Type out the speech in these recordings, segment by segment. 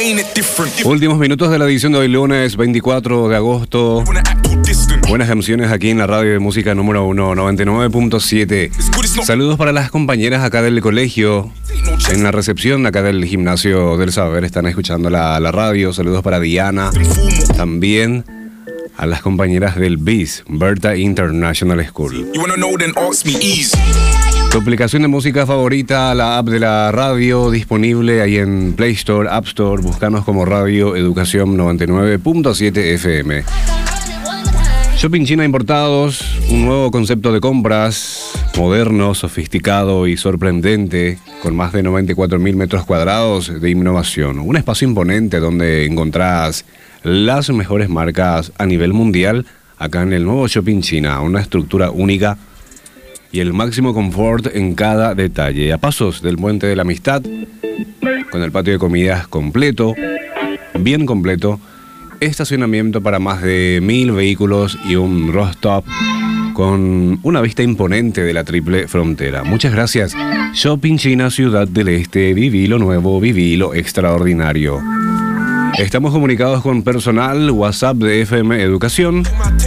Últimos minutos de la edición de hoy, lunes 24 de agosto. Buenas canciones aquí en la radio de música número 1, 99.7. Saludos para las compañeras acá del colegio. En la recepción acá del Gimnasio del Saber están escuchando la radio. Saludos para Diana. También a las compañeras del BIS, Berta International School. Tu aplicación de música favorita, la app de la radio, disponible ahí en Play Store, App Store. Búscanos como Radio Educación 99.7 FM. Shopping China Importados, un nuevo concepto de compras, moderno, sofisticado y sorprendente, con más de 94.000 metros cuadrados de innovación. Un espacio imponente donde encontrás las mejores marcas a nivel mundial, acá en el nuevo Shopping China, una estructura única y el máximo confort en cada detalle. A pasos del Puente de la Amistad, con el patio de comidas completo, bien completo, estacionamiento para más de 1.000 vehículos y un rooftop con una vista imponente de la triple frontera. Muchas gracias. Shopping China Ciudad del Este, viví lo nuevo, viví lo extraordinario. Estamos comunicados con personal WhatsApp de FM Educación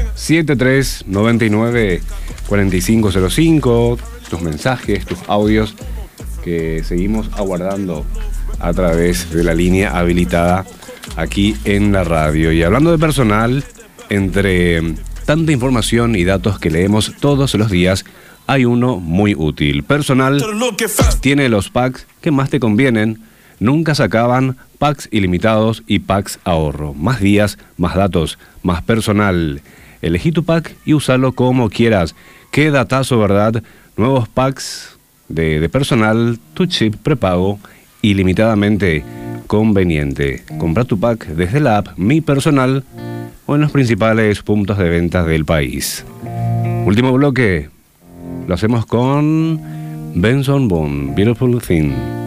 7399-4505. Tus mensajes, tus audios que seguimos aguardando a través de la línea habilitada aquí en la radio. Y hablando de personal, entre tanta información y datos que leemos todos los días, hay uno muy útil. Personal tiene los packs que más te convienen. Nunca se acaban, packs ilimitados y packs ahorro. Más días, más datos, más personal. Elegí tu pack y úsalo como quieras. Qué datazo, ¿verdad? Nuevos packs de personal, tu chip prepago, ilimitadamente conveniente. Compra tu pack desde la app Mi Personal o en los principales puntos de venta del país. Último bloque. Lo hacemos con Benson Boone, Beautiful Thing.